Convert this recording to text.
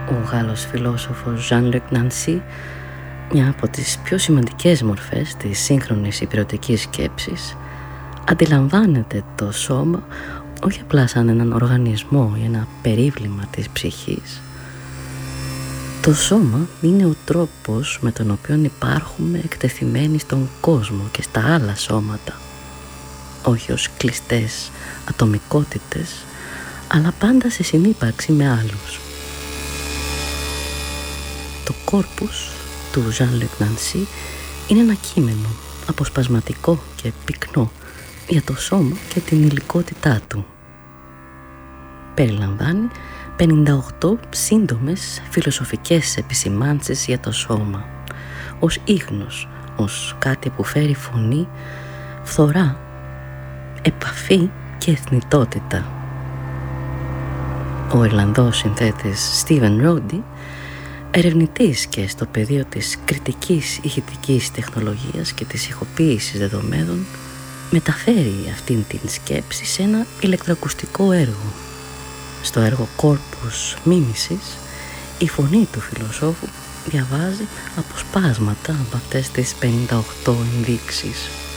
Ο Γάλλος φιλόσοφος Jean-Luc Nancy, μια από τις πιο σημαντικές μορφές της σύγχρονης υπηρετικής σκέψης, αντιλαμβάνεται το σώμα όχι απλά σαν έναν οργανισμό ή ένα περίβλημα της ψυχής. Το σώμα είναι ο τρόπος με τον οποίο υπάρχουμε εκτεθειμένοι στον κόσμο και στα άλλα σώματα, όχι ως κλειστές ατομικότητες, αλλά πάντα σε συνύπαρξη με άλλους. Το κόρπους του Jean-Luc Nancy είναι ένα κείμενο αποσπασματικό και πυκνό για το σώμα και την υλικότητά του. Περιλαμβάνει 58 σύντομες φιλοσοφικές επισημάνσεις για το σώμα, ως ίχνος, ως κάτι που φέρει φωνή, φθορά, επαφή και εθνιτότητα. Ο Ιρλανδός συνθέτης Stephen Roddy, ερευνητής και στο πεδίο της κριτικής ηχητικής τεχνολογίας και της ηχοποίησης δεδομένων, μεταφέρει αυτήν την σκέψη σε ένα ηλεκτροακουστικό έργο. Στο έργο «Κόρπους μίμησης», η φωνή του φιλοσόφου διαβάζει αποσπάσματα από αυτές τις 58 ενδείξεις.